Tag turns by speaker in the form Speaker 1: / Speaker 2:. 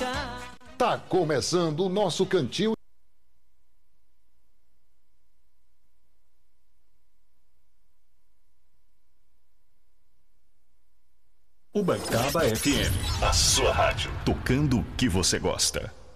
Speaker 1: Tá começando o nosso cantinho.
Speaker 2: Ubaitaba FM, a sua rádio, tocando o que você gosta.